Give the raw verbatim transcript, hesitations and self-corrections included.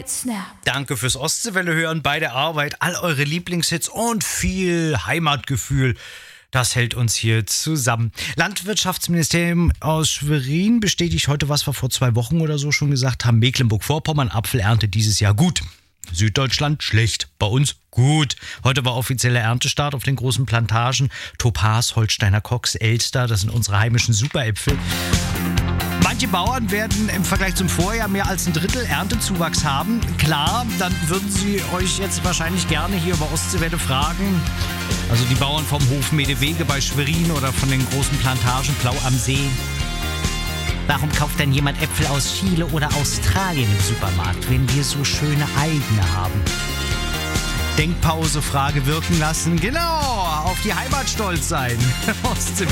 Snap. Danke fürs Ostseewelle hören bei der Arbeit. All eure Lieblingshits und viel Heimatgefühl. Das hält uns hier zusammen. Landwirtschaftsministerium aus Schwerin bestätigt heute, was wir vor zwei Wochen oder so schon gesagt haben. Mecklenburg-Vorpommern, Apfelernte dieses Jahr gut. Süddeutschland schlecht, bei uns gut. Heute war offizieller Erntestart auf den großen Plantagen. Topaz, Holsteiner Cox, Elster, das sind unsere heimischen Superäpfel. Manche Bauern werden im Vergleich zum Vorjahr mehr als ein Drittel Erntezuwachs haben. Klar, dann würden sie euch jetzt wahrscheinlich gerne hier über Ostseewelle fragen. Also die Bauern vom Hof Medewege bei Schwerin oder von den großen Plantagen Blau am See. Warum kauft denn jemand Äpfel aus Chile oder Australien im Supermarkt, wenn wir so schöne eigene haben? Denkpause, Frage wirken lassen. Genau, auf die Heimat stolz sein. Ostseewelle.